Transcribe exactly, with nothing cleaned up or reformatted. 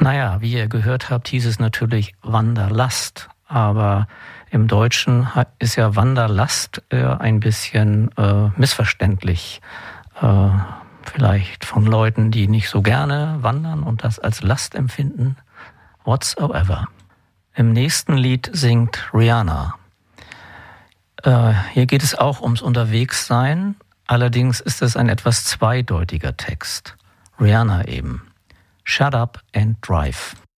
Naja, wie ihr gehört habt, hieß es natürlich Wanderlast. Aber im Deutschen ist ja Wanderlast äh, ein bisschen äh, missverständlich. Äh, vielleicht von Leuten, die nicht so gerne wandern und das als Last empfinden. Whatsoever. Im nächsten Lied singt Rihanna. Äh, hier geht es auch ums Unterwegssein. Allerdings ist es ein etwas zweideutiger Text. Rihanna eben. Shut up and drive.